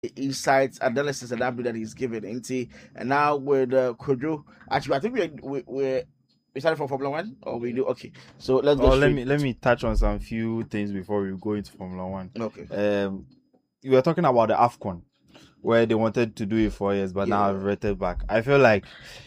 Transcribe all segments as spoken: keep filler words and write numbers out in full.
insights, analysis, and update that he's given. And now with uh, Kojo, actually, I think we we we we started from Formula One, or we do okay. So let's go. Oh, let me let me touch on some few things before we go into Formula One. Okay. Um, you were talking about the AFCON, where they wanted to do it four years, but yeah. now I've reverted back. I feel like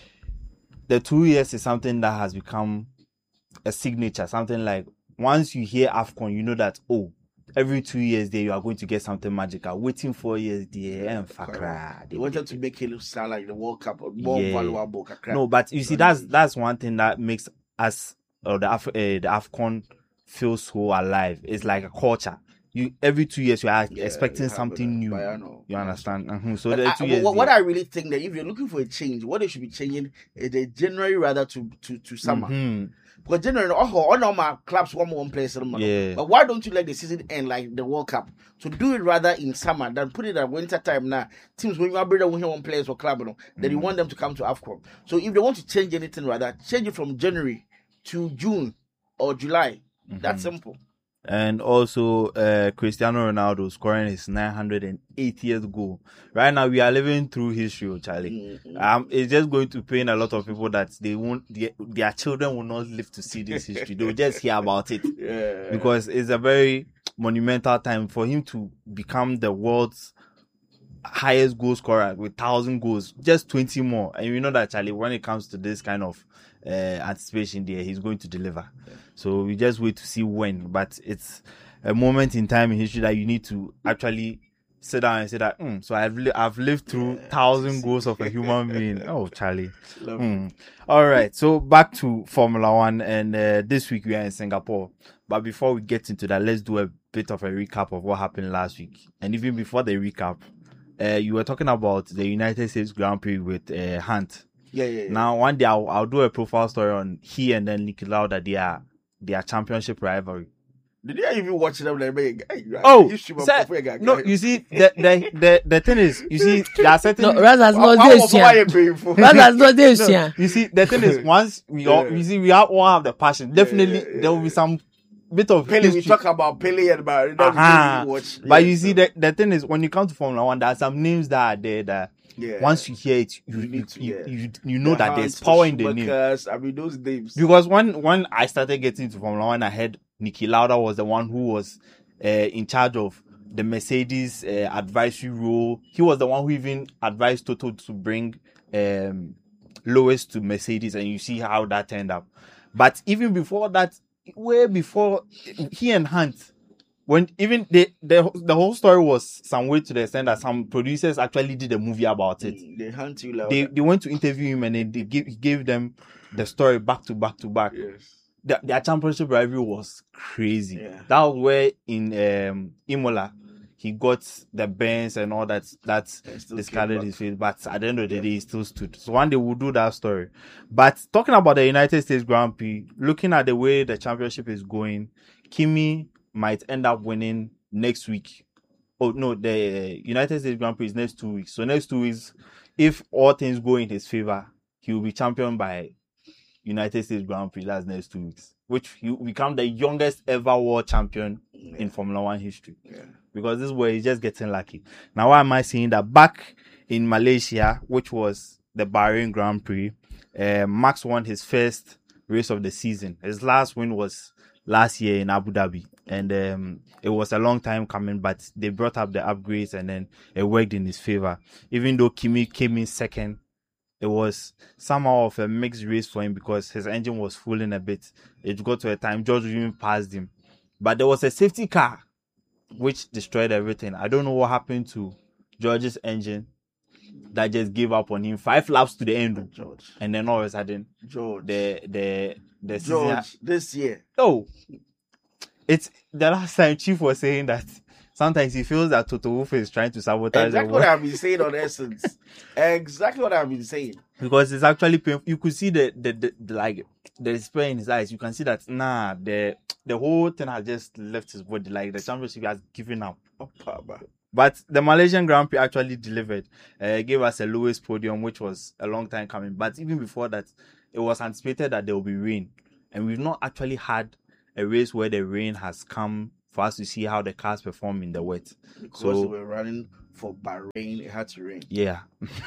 the two years is something that has become a signature. Something like once you hear AFCON, you know that oh. Every two years, there you are going to get something magical. Waiting four years, there and fakra. They wanted to make it sound like the World Cup or more yeah. valuable. No, but you see, that's that's one thing that makes us or the Af- uh, the AFCON feel so alive. It's like a culture. You every two years you are yeah, expecting something new. You understand? Mm-hmm. So the two I, years. What, what I really think that if you're looking for a change, what they should be changing is the January rather to to to summer. Mm-hmm. Because generally, oh, all normal clubs one one place. Yeah. But why don't you let the season end like the World Cup? To do it rather in summer than put it at winter time now. Teams when you are bringing one players for club, you know, then mm. you want them to come to AFCON. So if they want to change anything, rather change it from January to June or July. Mm-hmm. That's simple. And also, uh, Cristiano Ronaldo scoring his nine hundred eightieth goal. Right now, we are living through history, Charlie. Mm-hmm. Um, it's just going to pain a lot of people that they won't, their, their children will not live to see this history. They will just hear about it. Yeah. Because it's a very monumental time for him to become the world's highest goal scorer with one thousand goals, just twenty more. And you know that, Charlie, when it comes to this kind of uh, anticipation there, he's going to deliver. Yeah. So we just wait to see when. But it's a moment in time in history that you need to actually sit down and say that, mm, so I've, li- I've lived through one thousand goals of a human being. Oh, Charlie. Mm. All right. So back to Formula One. And uh, this week we are in Singapore. But before we get into that, let's do a bit of a recap of what happened last week. And even before the recap, Uh, you were talking about the United States Grand Prix with uh, Hunt. Yeah, yeah, yeah. Now, one day I'll, I'll do a profile story on he and then Niki Lauda, their, their championship rivalry. Did you even watch them? Oh, sir, no, you see, the, the, the, the thing is, you see, there are certain... No, Razza's not this year. Razza's not this year. You see, the thing is, once we all, you see, we all, all have the passion, definitely yeah, yeah, yeah, there will be some bit of Pele, we talk about Pele and about uh-huh. watch. But yeah, you see, so. the, the thing is, when you come to Formula One, there are some names that are there that yeah. once you hear it, you you, to, you, yeah. you, you know the that there's power in the name. I mean, those names. Because when, when I started getting into Formula One, I heard Niki Lauda was the one who was uh, in charge of the Mercedes uh, advisory role. He was the one who even advised Toto to bring um, Lewis to Mercedes, and you see how that turned up. But even before that, way before he and Hunt, when even the, the the whole story was some way to the extent that some producers actually did a movie about it. They Hunt you loud. They they went to interview him and they, they gave, he gave them the story back to back to back. Yes. The, their championship rivalry was crazy. Yeah. That was where in um, Imola he got the Benz and all that. That discarded his face, but at the end of the yeah. day, he still stood. So one day we'll do that story. But talking about the United States Grand Prix, looking at the way the championship is going, Kimi might end up winning next week. Oh no, the United States Grand Prix is next two weeks. So next two weeks, if all things go in his favor, he will be champion by United States Grand Prix. That's next two weeks, which he will become the youngest ever world champion yeah. in Formula One history. Yeah. Because this way he's just getting lucky. Now, why am I saying that? Back in Malaysia, which was the Bahrain Grand Prix, uh, Max won his first race of the season. His last win was last year in Abu Dhabi. And um, it was a long time coming, but they brought up the upgrades and then it worked in his favor. Even though Kimi came in second, it was somehow of a mixed race for him because his engine was fooling a bit. It got to a time George even passed him. But there was a safety car which destroyed everything. I don't know what happened to George's engine that just gave up on him. Five laps to the end, George. And then all of a sudden, George, the the the George season, this year. Oh, it's the last time Chief was saying that sometimes he feels that Toto Wolff is trying to sabotage. Exactly what I've been saying on Essence. Exactly what I've been saying. Because it's actually painful. You could see the the, the, the like the despair in his eyes. You can see that nah, the the whole thing has just left his body. Like the championship has given up. But the Malaysian Grand Prix actually delivered. Uh, gave us a Lewis podium, which was a long time coming. But even before that, it was anticipated that there will be rain, and we've not actually had a race where the rain has come for us to see how the cars perform in the wet. Because So- they were running for Bahrain, it had to rain. Yeah.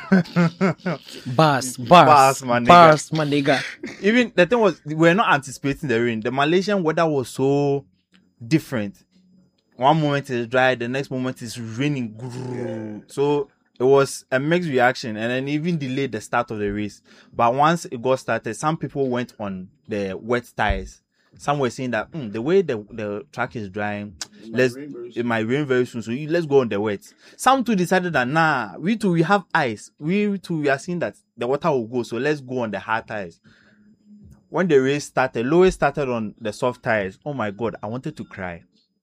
Bars, bars, Bars, my nigga. bars, my nigga. Even the thing was, we were not anticipating the rain. The Malaysian weather was so different. One moment it's dry, the next moment it's raining. Grrr. So it was a mixed reaction, and then even delayed the start of the race. But once it got started, some people went on the wet tires. Some were saying that "Hmm, the way the, the track is drying, let's rain very it might rain very soon, so you, let's go on the wet. Some too decided that nah, we too we have ice. We too we are seeing that the water will go, so let's go on the hard tires. When the race started, Lois started on the soft tires. Oh my god, I wanted to cry.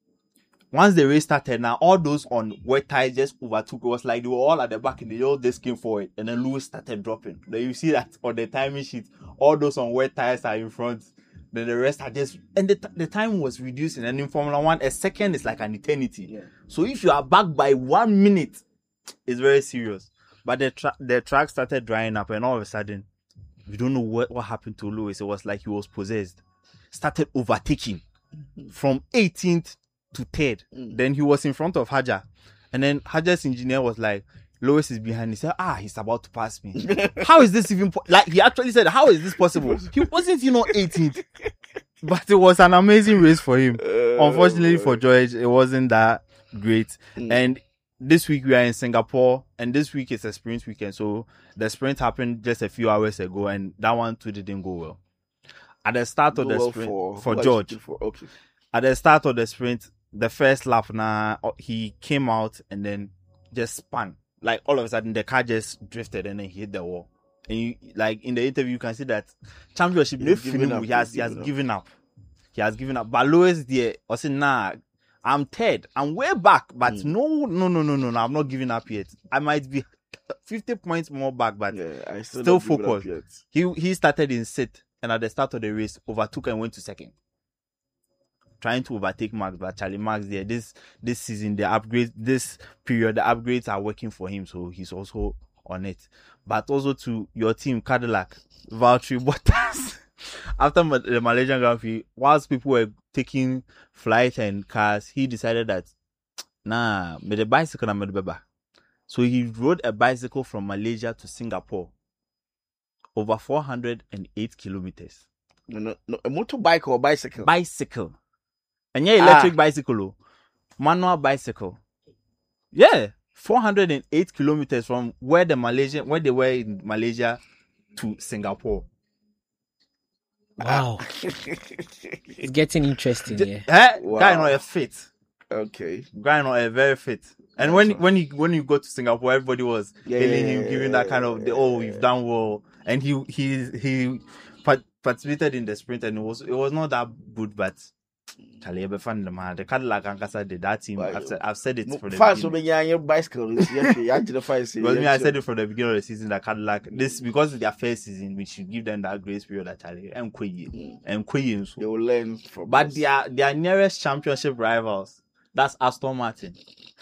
Once the race started, now all those on wet tires just overtook. It was like they were all at the back and they all just came forward, and then Lewis started dropping. Then you see that on the timing sheet, all those on wet tires are in front. Then the rest are just, and the, the time was reducing. And in Formula One, a second is like an eternity. Yeah. So if you are back by one minute, it's very serious. But the tra- the track started drying up, and all of a sudden, we don't know what, what happened to Lewis. It was like he was possessed. Started overtaking from eighteenth to third. Mm. Then he was in front of Hajar. And then Hajar's engineer was like, Lewis is behind. He said, ah, he's about to pass me. How is this even, po-? like, he actually said, how is this possible? He wasn't, you know, eighteenth. But it was an amazing race for him. Unfortunately for George, it wasn't that great. Mm. And this week we are in Singapore, and this week is a sprint weekend. So the sprint happened just a few hours ago, and that one too didn't go well. At the start of Go the well sprint, for, for who George, actually for, okay. at the start of the sprint, the first lap, now he came out and then just spun. Like all of a sudden, the car just drifted and then he hit the wall. And you, like in the interview, you can see that championship, He's he, given up, he has, he's he has given up. given up. He has given up. But Lewis there, I said, nah, I'm third. I'm way back, but Mm. no, no, no, no, no, no, I'm not giving up yet. I might be fifty points more back, but Yeah, I still, Still not given up focused. yet. he he started in sixth, and at the start of the race, overtook and went to second. Trying to overtake Max, but Charlie Max there, this this season, the upgrade, this period, the upgrades are working for him, so he's also on it. But also to your team, Cadillac, Valtteri Bottas. After Ma- the Malaysian Grand Prix, whilst people were taking flight and cars, he decided that, nah, me the bicycle na me the beba. So he rode a bicycle from Malaysia to Singapore, over four hundred eight kilometers. No, no, no, a motorbike or bicycle? Bicycle. And yeah, electric Ah. bicycle, oh. Manual bicycle. Yeah, four hundred eight kilometers from where the Malaysian, where they were in Malaysia to Singapore. Wow. It's getting interesting here. Eh? Wow. Guy not a fit. Okay. Guy not a very fit. And when when he when you go to Singapore, everybody was Yeah, hailing yeah, him, yeah, giving that kind of the, oh, you've done well. And he he he part- participated in the sprint, and it was it was not that good, but Charlie, be fun, man. The Cadillac and Casa did that team. Why? I've said, I've said it for the Fast so beginning. many young bicycle. Yes, you actually find it. Because me, I said it from the beginning of the season that Cadillac, this because it's their first season, we should give them that grace period that Charlie and Quay and Quay. They So. will learn from. But us. their their nearest championship rivals, that's Aston Martin.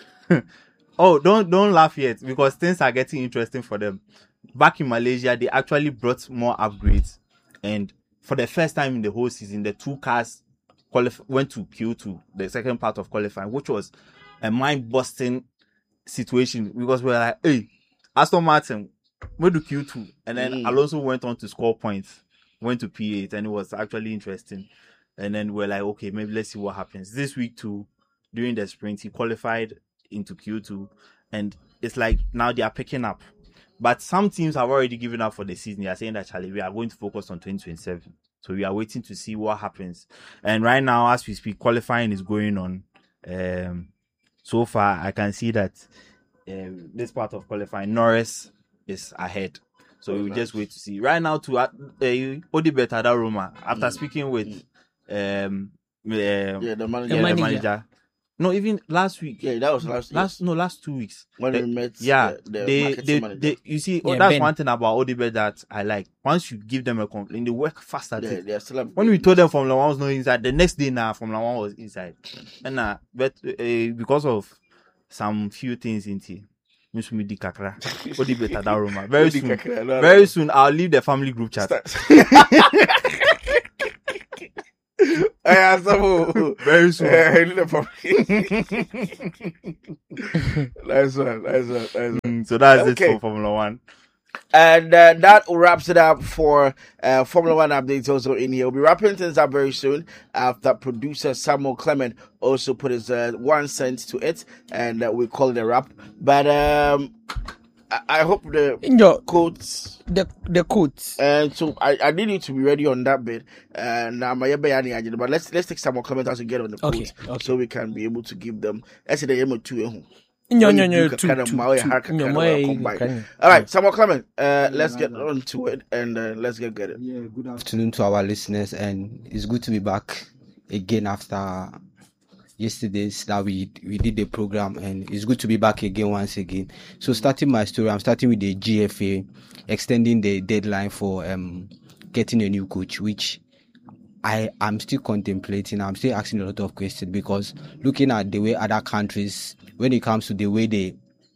Oh, don't don't laugh yet, because things are getting interesting for them. Back in Malaysia, they actually brought more upgrades, and for the first time in the whole season, the two cars qualif- went to Q two, the second part of qualifying, which was a mind-busting situation, because we were like, hey, Aston Martin, went to Q two, and then Mm. Alonso went on to score points, went to P eight, and it was actually interesting. And then we're like, okay, maybe let's see what happens. This week too, during the sprint, he qualified into Q two, and it's like now they are picking up. But some teams have already given up for the season. They are saying that, Charlie, we are going to focus on twenty twenty-seven. So we are waiting to see what happens. And right now, as we speak, qualifying is going on. Um, so far, I can see that um, this part of qualifying, Norris is ahead. So Oh, we'll nice. just wait to see. Right now, to uh, Odibet Adaroma, after Mm. speaking with um, um yeah, the yeah, manager. the manager. manager. No, even last week. Yeah, that was last. Last no, last two weeks. when the- we met. Yeah, the, the they, marketing they, manager. they, you see, oh, Yeah, that's Ben. one thing about Odibet that I like. Once you give them a complaint, they work fast at they, it. they are still. When we told them Formula One was not inside, the next day now Formula One was inside. And uh, but uh, because of some few things in here, Miss Midi Kakra, Odibet Adaroma. Very soon, very soon, I'll leave the family group chat. I some Very soon. Nice one, nice one, nice one. Mm, so that's Okay. it for Formula One. And uh, that wraps it up for uh, Formula One updates also in here. We'll be wrapping things up very soon after producer Samuel Clement also put his uh, one cent to it, and uh, we call it a wrap. But um, I, I hope the In your quotes. the the quotes. And so I, I need you to be ready on that bit. Uh, now my but let's let's take Samuel Clement as we get on the Okay, quotes, okay. so we can be able to give them. Let's say the M two. No, When no, you no, do two, kind of two, Maui two. hack, No, kind of Maui combine. can- All right, Samuel Clement, uh, let's get on to it and uh, let's get get it. Yeah, good afternoon to our listeners, and it's good to be back again after yesterday's that we we did the program, and it's good to be back again once again. So starting my story, I'm starting with the G F A extending the deadline for um getting a new coach, which I am still contemplating. I'm still asking a lot of questions because looking at the way other countries, when it comes to the way they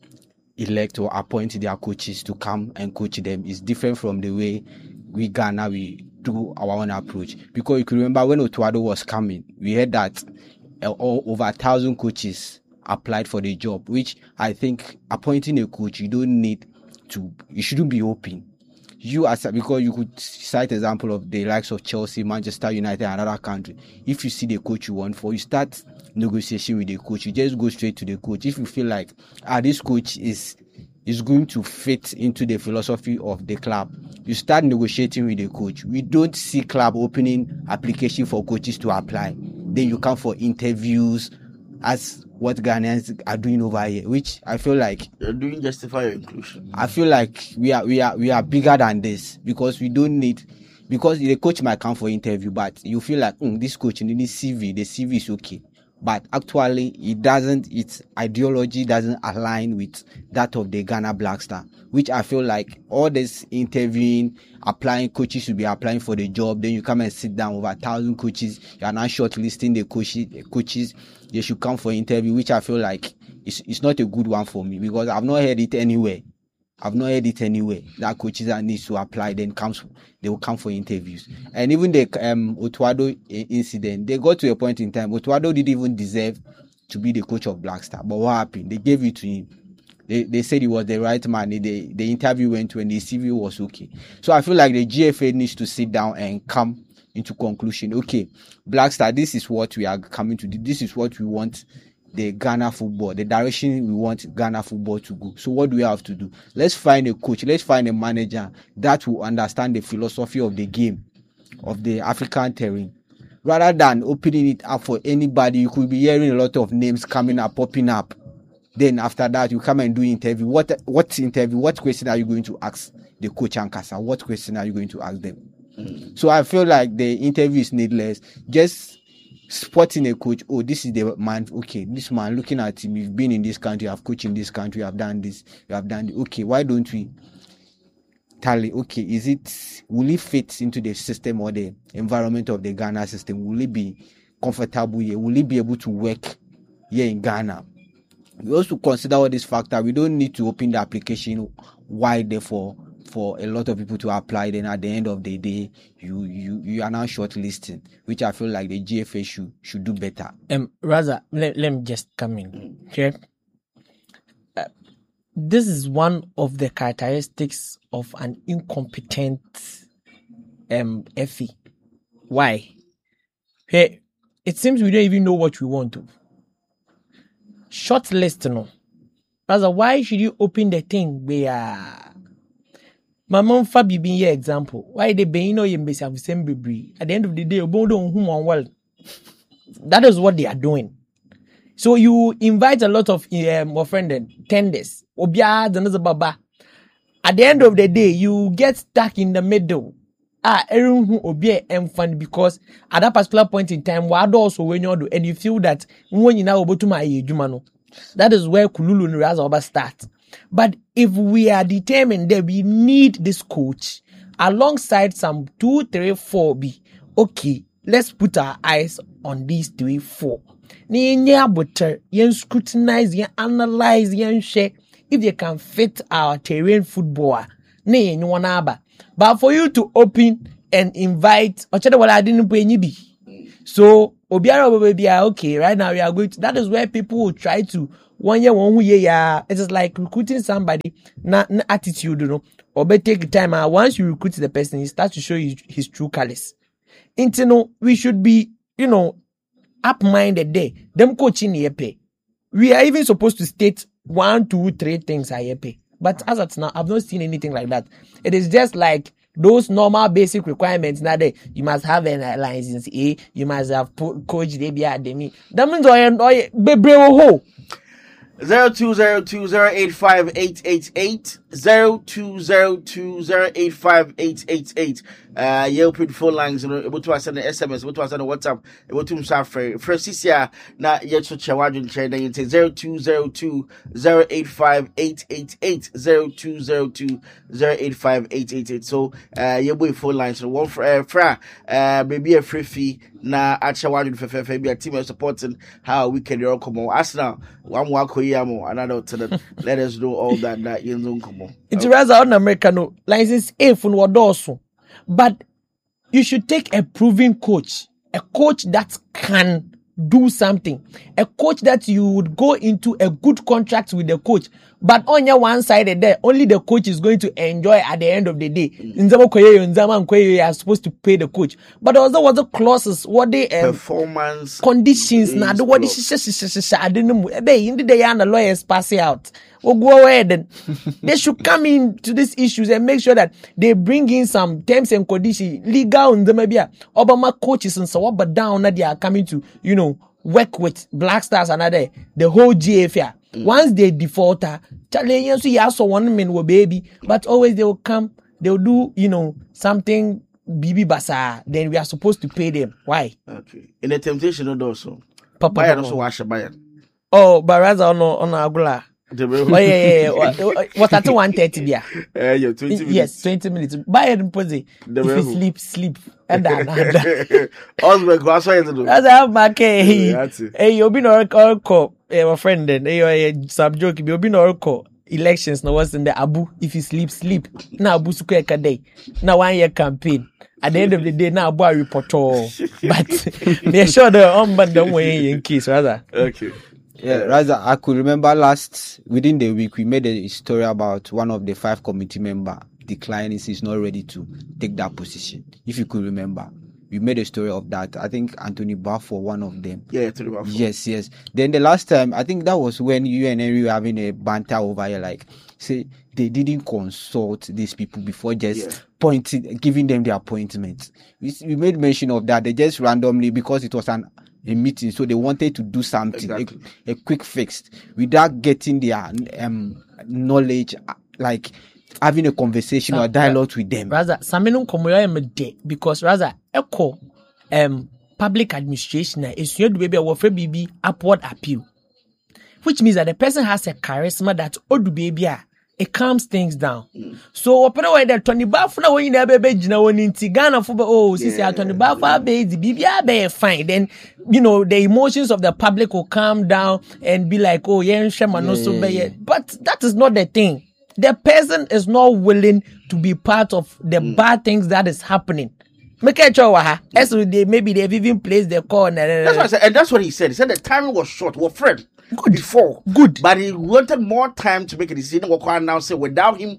elect or appoint their coaches to come and coach them, is different from the way we Ghana we do our own approach. Because you can remember when Otuado was coming, we heard that uh, over a thousand coaches applied for the job, which I think appointing a coach, you don't need to, you shouldn't be open. You as because you could cite example of the likes of Chelsea, Manchester United, and other country. If you see the coach you want for, you start negotiation with the coach. You just go straight to the coach. If you feel like ah this coach is is going to fit into the philosophy of the club, you start negotiating with the coach. We don't see club opening application for coaches to apply. Then you come for interviews, as what Ghanaians are doing over here, which I feel like You're doing justify your inclusion. I feel like we are we are we are bigger than this, because we don't need, because the coach might come for interview, but you feel like mm, this coach in the C V, the C V is okay, but actually it doesn't. Its ideology doesn't align with that of the Ghana Black Star, which I feel like all this interviewing, applying coaches should be applying for the job. Then you come and sit down over a thousand coaches. You are now shortlisting the coaches. Coaches they should come for interview, which I feel like it's it's not a good one for me, because I've not heard it anywhere. I've not heard it anywhere that coaches that needs to apply then comes they will come for interviews. And even the um Otuado incident, they got to a point in time Otuado didn't even deserve to be the coach of Black Star. But what happened? They gave it to him. They they said he was the right man. The the interview went to and the C V was okay. So I feel like the G F A needs to sit down and come into conclusion. Okay, Black Star, this is what we are coming to do. This is what we want the Ghana football, the direction we want Ghana football to go. So what do we have to do? Let's find a coach, let's find a manager that will understand the philosophy of the game, of the African terrain. Rather than opening it up for anybody, you could be hearing a lot of names coming up, popping up. Then after that, you come and do interview. What what interview? What question are you going to ask the coach and Kasa? What question are you going to ask them? Mm. So I feel like the interview is needless. Just spotting a coach. Oh, this is the man. Okay, this man, looking at him, you've been in this country, I've coached in this country, I've done this, you have done this. Okay, why don't we tally? Okay, is it, will it fit into the system or the environment of the Ghana system? Will it be comfortable here? Will it be able to work here in Ghana? We also consider all these factors. We don't need to open the application wide, therefore, for a lot of people to apply. Then at the end of the day, you you you are now shortlisting, which I feel like the G F A should should do better. Um, rather, let, let me just come in. Okay, uh, this is one of the characteristics of an incompetent um F E. Why? Hey, it seems we don't even know what we want to. Shortlist, no. Rather, why should you open the thing where my mom Fabi being your example? Why they be no yembesi have same baby? At the end of the day, you don't whom on well. That is what they are doing. So you invite a lot of um, friend tenders. Obia the baba. At the end of the day, you get stuck in the middle. Ah, everyone who obey and fun because at that particular point in time, what also when you do, and you feel that when you now go to my jumano, that is where Kululu and Raza start. But if we are determined that we need this coach alongside some two, three, four B, okay, let's put our eyes on these three, four. Yen butter, yen scrutinize, yen analyze, yen share if they can fit our terrain footballer. Nay, you wanna. But for you to open and invite, or what I didn't pay you be. So Obiara Obebia, okay, right now we are going to, that is where people will try to one year one year yeah. It is like recruiting somebody, not attitude, you know, or better take time. And once you recruit the person, he starts to show his, his true colors. Into no, we should be, you know, up minded there. Them coaching here pay. We are even supposed to state one, two, three things I pay. But as of now, I've not seen anything like that. It is just like those normal basic requirements. Now, there you must have a license A, you must have po- coach D B A Demi. That means I I be ho. Zero two zero two zero eight five eight eight eight zero two zero two zero eight five eight eight eight. Uh, you put phone lines, you know, able to send an S M S, able to send a WhatsApp, able to suffer. First, this year, now yet to Chawadun Chain, then you take zero two zero two zero eight five eight eight eight zero two zero two zero eight five eight eight eight. So, uh, you put phone lines, so one for uh, fra, uh, maybe a free fee. Na at Chawadun for for be a team of supporting how we can all come on. Arsenal, one more Koyamo, another to the let us know all that that you don't come on. It's rather on American no license A for what also. But you should take a proven coach, a coach that can do something, a coach that you would go into a good contract with the coach. But on your one side there, only the coach is going to enjoy at the end of the day. Nzama Koye, Nzama and Koye are supposed to pay the coach. But also what the clauses, what they um, performance conditions now, the what is I don't know. In the day, and the lawyers pass it out. Or go ahead and they should come into these issues and make sure that they bring in some terms and conditions, legal and maybe Obama coaches and so on, but down that they are coming to, you know, work with Black Stars and other, the whole G F A. Mm. Once they default, Charlie, you see, also one man will baby, but always they will come, they will do, you know, something Bibi Basa, then we are supposed to pay them. Why? Okay. In the temptation also. Papa Bayern also wash a Bayern. Oh, Baraza on on Agula. Oh yeah, yeah, yeah. What's that one thirty there? Uh, yeah, twenty minutes. Yes, twenty minutes. Bayern Pose. If you sleep, sleep. And then Osberg, what's why you do? That's how my hey. Hey, you've been all call. Hey, my friend, then hey, some joke. You've been all call. Elections now was in the Abu. If you sleep, sleep. Now Abu Suke Kadei. Now one year campaign. At the end of the day, now Abu report all. But they're sure the ombudsman don't way in case rather. Okay. Yeah, rather, I could remember last, within the week, we made a story about one of the five committee member declining, he's not ready to take that position. If you could remember, we made a story of that. I think Anthony Baffo, one of them. Yeah, Anthony Baffo. Yes, yes. Then the last time, I think that was when you and Henry were having a banter over here, like, say, they didn't consult these people before just yeah. pointing, giving them the appointments. We, we made mention of that. They just randomly, because it was an a meeting, so they wanted to do something, exactly. a, a quick fix, without getting their um, knowledge, like having a conversation so, or a dialogue uh, with them. Rather, Saminun Komoya because rather, echo um public administration is your baby or for baby upward appeal, which means that the person has a charisma that old baby. It calms things down. Mm. So, open away that Tony Baffo, when you never be, you know, in Tigana for oh, see, Tony Baffo, baby, be fine. Then, you know, the emotions of the public will calm down and be like, oh, yeah, Shaman also be. But that is not the thing. The person is not willing to be part of the mm. bad things that is happening. Make a chowa, as they maybe they've even placed the call. That's what I said, and that's what he said. He said the timing was short. Well, friend. Good before, good, but he wanted more time to make a decision. What can now say without him?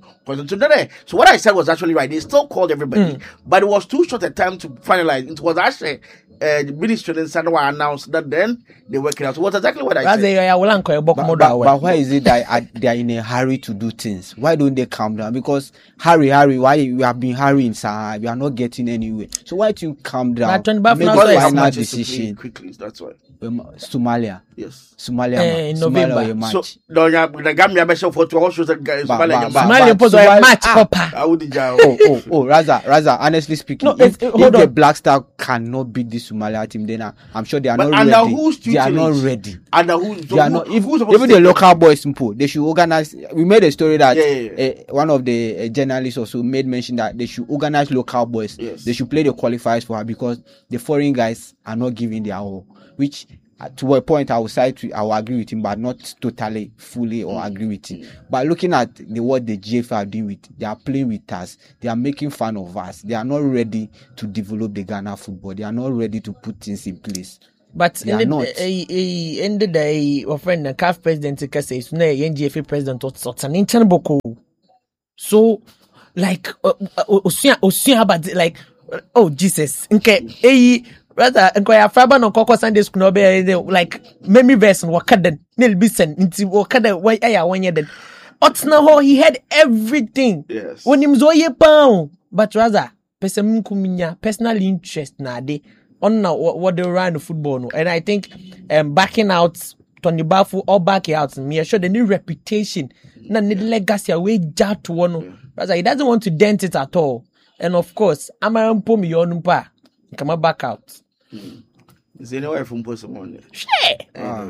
So what I said was actually right. They still called everybody, mm. but it was too short a time to finalize. It was actually uh, the ministry and Sanwa announced that then they working out. So what exactly what I That's said. A, but, but, but why is it that they are in a hurry to do things? Why don't they calm down? Because hurry, hurry. Why we have been hurrying, sir? We are not getting anywhere. So why don't you calm down? Make a final decision quickly. That's why. Um, Somalia. Yes. Somalia. Uh, in November. Somalia so, no, the Gambia best for two horses. Somalia. Somalia put a match, Papa. Oh, oh, oh, Raza, Raza, honestly speaking, no, if, if, if the Black Star cannot beat this Somalia team, then I'm sure they are but not ready. Who's they are not ready. And who's, so they are who, not, if, who's even the local boys, they should organize. We made a story that yeah, yeah, yeah. Uh, one of the uh, journalists also made mention that they should organize local boys. Yes. They should play the qualifiers for her because the foreign guys are not giving their all, which uh, to a point I will side to, I will agree with him, but not totally, fully or agree with him. But looking at the what the G F A are doing with, they are playing with us, they are making fun of us, they are not ready to develop the Ghana football, they are not ready to put things in place. But They in are the not. eh, eh, in the day, our friend the C A F president say so now N G F A president or something in Chanboko. So like uh, uh, osia osia about like uh, oh Jesus nke eh rather nke ya fraba no koko Sunday school no be like memory verse no wakada nil bisen nti wakada why aya wanye den otna ho he had everything. Yes. When him zo ye pound but rather person kuminya personal interest na de on now what, what they run the football no. And I think um backing out Tony Bafu or backing out me sure the new reputation na need legacy away jat to one. Rather he doesn't want to dent it at all. And of course Amaran Pomi Yonumpa come back out. Is anywhere from Posamon? Share.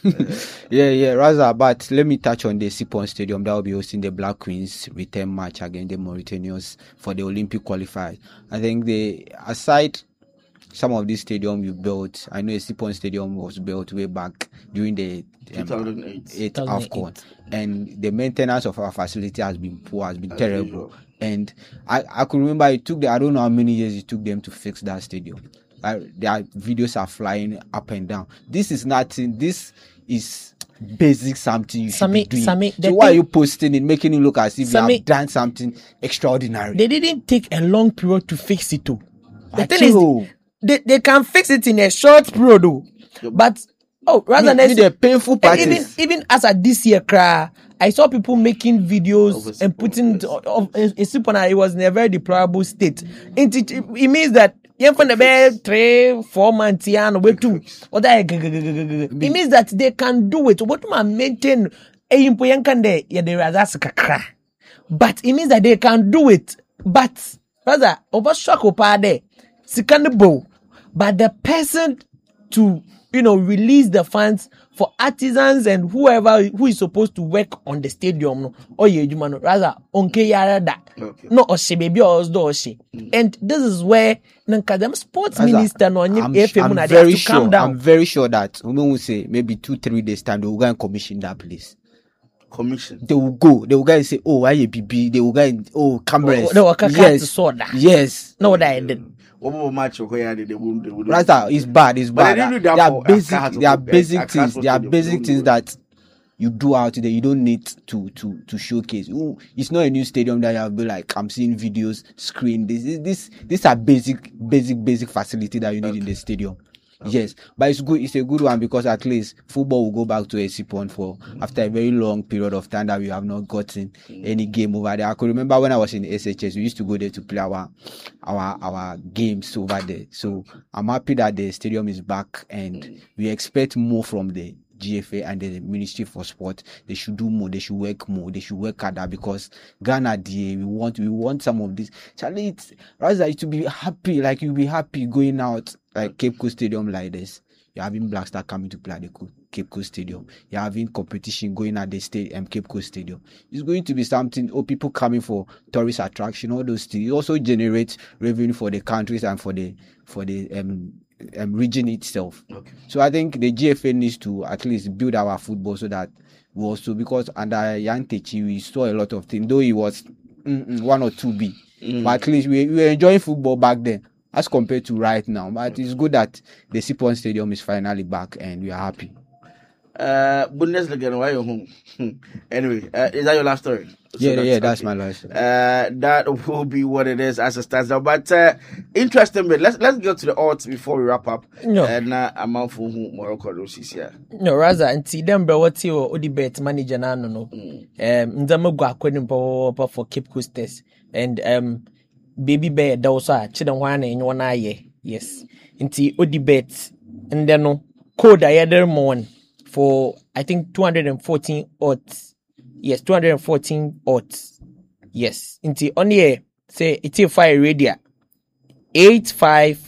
Yeah, yeah, rather, but let me touch on the Sipon Stadium that will be hosting the Black Queens return match against the Mauritanians for the Olympic qualifiers. I think the aside some of these stadiums you built, I know a Sipon Stadium was built way back during the um, two thousand eight. eight two thousand eight. AFCON, and the maintenance of our facility has been poor, has been As terrible. usual. And I, I could remember it took the, I don't know how many years it took them to fix that stadium. Uh, their videos are flying up and down. This is nothing. This is basic something you should Sami- be doing. Sami, the so why are thing- you posting it, making it look as if Sami- you have done something extraordinary? They didn't take a long period to fix it too. The At thing all. is they, they can fix it in a short period though. But oh rather Me- than me the painful and part even is- even as at this year cry, I saw people making videos Of a and Sipon, putting yes. it of of a a Sipon. It was in a very deplorable state. It, it, it means that you from the bed three, four months here and wait two. Or that it means that they can do it. What man maintain a impoyankande ya de razas kakra. But it means that they can do it. But rather over shock opade sikandebo. But the person to you know release the funds for artisans and whoever who is supposed to work on the stadium no or ye juma no rather onke yara da Okay. no oshe baby or osdo oshe. And this is where nankadam sports As a- minister no onye I'm, F M I'm na they have very to sure. calm down. I'm very sure that women will say maybe two, three days time they will go and commission that place. Commission. They will go. They will go and say, "Oh, I B B." They will go and oh, cameras. Oh, they will kaka yes, to soda. yes. No, what I did. What more match or where they won't they won't- Rather, it's bad. It's But bad. they didn't do that There for are basic. Accra to There are go- basic Accra things. to There are go- basic don't things do that you do out there. You don't need to to to showcase. Ooh, it's not a new stadium that you have be like I'm seeing videos, screen. This is this. These are basic, basic, basic facility that you need in the stadium. Yes, but it's good. It's a good one because at least football will go back to a Sipon for after a very long period of time that we have not gotten any game over there. I could remember when I was in the S H S, we used to go there to play our our our games over there. So I'm happy that the stadium is back and we expect more from the G F A and the Ministry for Sport. They should do more. They should work more. They should work harder because Ghana, D A, we want we want some of this. Charlie, it's rather to be happy. Like you'll be happy going out like Cape Coast Stadium like this. You're having Black Star coming to play at the Co- Cape Coast Stadium. You're having competition going at the state um, Cape Coast Stadium. It's going to be something. Or people coming for tourist attraction. All those things. It also generates revenue for the countries and for the for the um. Um, region itself. Okay. So I think the G F A needs to at least build our football so that we also, because under Yan Techi we saw a lot of things, though he was mm, one or two B, Mm. but at least we, we were enjoying football back then as compared to right now. But it's good that the Sipon Stadium is finally back and we are happy. Uh, Bundesliga, why you home? Anyway, uh, is that your last story? So yeah, yeah, that's okay. my last. Uh, that will be what it is as it stands now. But uh, interesting bit. Let's let's go to the odds before we wrap up. No. And uh, I'm out for who Morocco loses here. No, rather, until them, bro, what's your Odi bet manager? No, no, no. Um, Nzama go according to for Cape Coast test. And um, baby bear, that was a children one in one eye. Yes. Until Odi bet. And then no code I had one for, I think, two hundred fourteen odds. Yes, two hundred fourteen odds. Yes. Until on here, say, it's a fire radio. eight five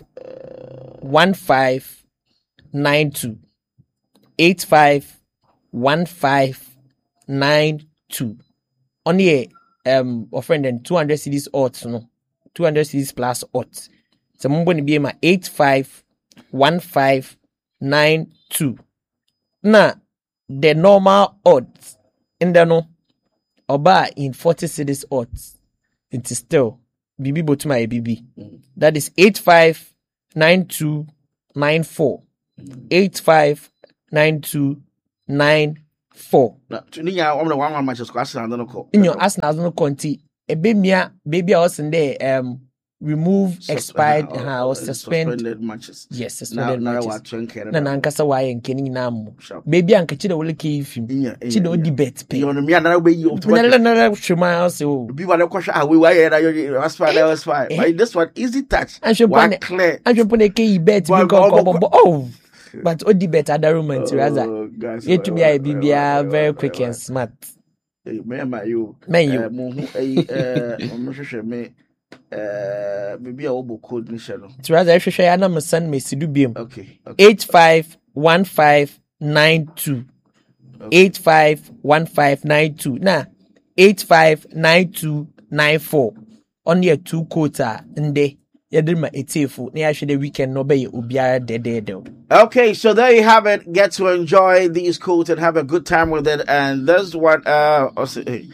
one five nine two. Eight five one five nine two. On here, um, offering them two hundred cedis odds, no, two hundred cedis plus odds. So I'm going to be my eight five one five nine two. Now, the normal odds in the no, oba in forty cities odds. It is still B B Botuma B B. That is eight five nine two nine four. eight five nine two nine four. Na tuni ya omle one one matches ko Arsenal no ko. In your Arsenal no conti ebe mia baby I was in there um remove expired uh, uh, or suspend suspended matches. yes suspended Now, now matches. what twenty Na na nkasa wa ye nkeni nyina mo. Sharp. Baby anka chi da wole ke ifim. Inya, Chi da inya, odi bet pay. You know me another way you Na na na shuma else o. be what the question ah we why here you that's fine that's fine. Eh? But this one easy touch. And she One pone clear. and she pone ke bet But- because but- ko bo oh but odi bet other romance rather. Oh, guys, You to be well, a well, baby well, well, very well, quick well. and smart. Hey, man, my you. Man, you. Uh, mo hu eh eh mo hwehwe me eh maybe a obo code ni hye no. So rather I should na me send me sidu biem. Okay. Okay. eight five one five nine two. eight five one five nine two. Now, eight five nine two nine four. On your two quota and day. Yadima etifu. Ni actually the weekend no be ubiara de de de. Okay, so there you have it. Get to enjoy these codes and have a good time with it. And that's what uh also, hey.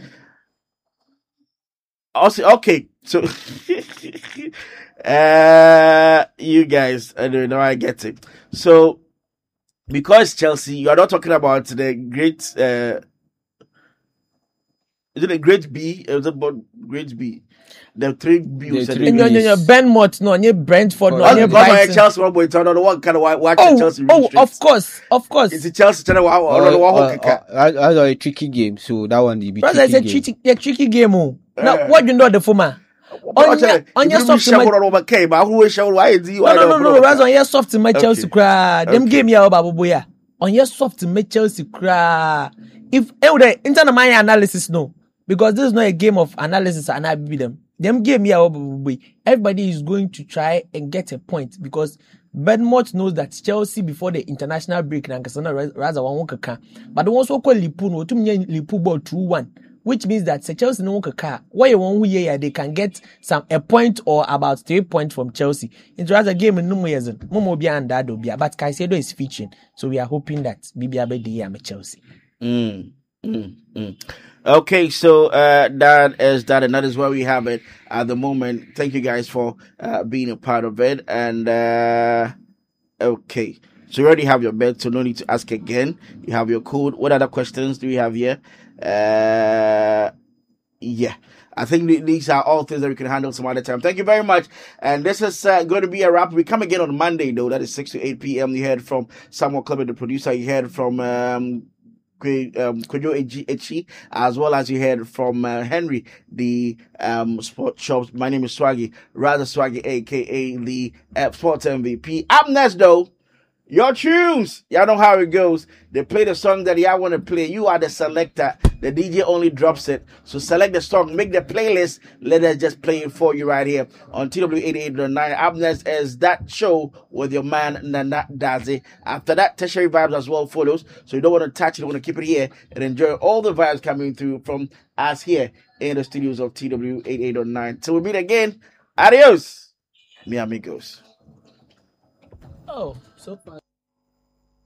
also okay, so uh you guys, I don't know, I get it. So because Chelsea, you are not talking about the great uh is it a great B? Is it about great B? The three B's The and three No, no, no. Yes. Benmont, no. Near Brentford, no. Oh, Near because my Brighton. Chelsea one boy turn on the one kind of watch Oh, Chelsea. oh, restrict. of course, of course. It's a Chelsea channel. Wow, Uh, wow, wow, uh, uh, that- that's a tricky game, so that one will be Brother, it's tricky a game. tricky, a tricky game. Oh. Now, Eh. what you know the former? On your, on your soft match. shower over came. Who is shower? Why is he? No, no, no, no. Rather on your soft match Chelsea Okay. cry. Them Okay. game ya babu boya. On your soft match Chelsea cry. If eh, the internal my analysis no, because this is not a game of analysis and I be them. Them game ya babu boy. Everybody is going to try and get a point because Bedmont knows that Chelsea before the international break na nkasana rather one kaka. But the ones who call Lipu no to me Lipu ball two one. Which means that say Chelsea no kaka. Why you want who here they can get some a point or about three points from Chelsea. It's rather game in no years. Momo be and Dado be but Caicedo is featuring. So we are hoping that Bibi Abedi am Chelsea. Mm, mm, mm. Okay, so uh, that is that, and that is where we have it at the moment. Thank you guys for uh, being a part of it. And uh, okay, so you already have your bet, so no need to ask again. You have your code. What other questions do we have here? Uh, yeah. I think th- these are all things that we can handle some other time. Thank you very much. And this is uh, going to be a wrap. We come again on Monday, though. That is six to eight p.m. You heard from Samuel Clement, the producer. You heard from um, um, Kojo Echi, as well as you heard from uh, Henry, the um, sports shops. My name is Swaggy, rather Swaggy, a k a the uh, sports M V P. Up next, though, your tunes. Y'all know how it goes. They play the song that y'all want to play. You are the selector. The D J only drops it. So select the song, make the playlist. Let us just play it for you right here on T W eighty-eight point nine. Up next is that show with your man Nana Dazi. After that, Tertiary Vibes as well follows. So you don't want to touch it. You want to keep it here and enjoy all the vibes coming through from us here in the studios of T W eighty-eight point nine. Till we meet again. Adios, mi amigos. Oh, so far.